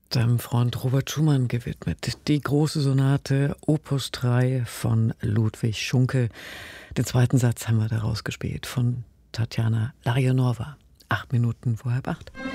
Deinem Freund Robert Schumann gewidmet. Die große Sonate Opus 3 von Ludwig Schunke. Den zweiten Satz haben wir daraus gespielt von Tatjana Larionova. 8 Minuten vor 7:30.